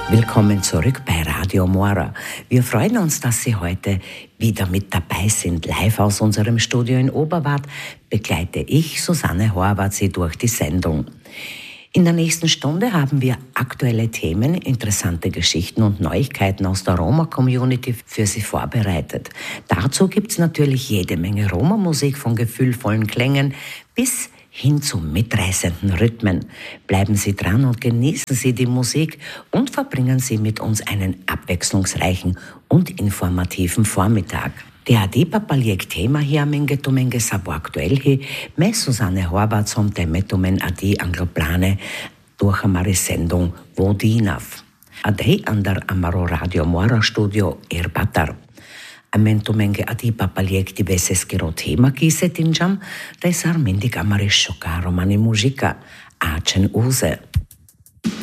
Willkommen zurück bei Radio Mora. Wir freuen uns, dass Sie heute wieder mit dabei sind. Live aus unserem Studio in Oberwart begleite ich, Susanne Horvath, Sie durch die Sendung. In der nächsten Stunde haben wir aktuelle Themen, interessante Geschichten und Neuigkeiten aus der Roma-Community für Sie vorbereitet. Dazu gibt's natürlich jede Menge Roma-Musik von gefühlvollen Klängen bis hin zu mitreißenden Rhythmen. Bleiben Sie dran und genießen Sie die Musik und verbringen Sie mit uns einen abwechslungsreichen und informativen Vormittag. Det er det papaliek-tema her, minge tumenge sabo aktuell he, med Susanne Horvath som temetumen adi angloplane durch amare sendung Vodinav. Adei andar amaro Radio Mora Studio Erbatar. Amentumenge adi papaliek diveseskero tema kisetinjam, da sar mindig amare shokaro mani muzika, acen use.